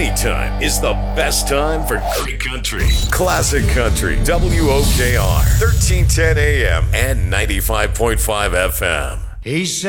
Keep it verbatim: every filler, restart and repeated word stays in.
Anytime is the best time for great country. Classic Country, W O K R, thirteen ten A M and ninety-five point five F M. He said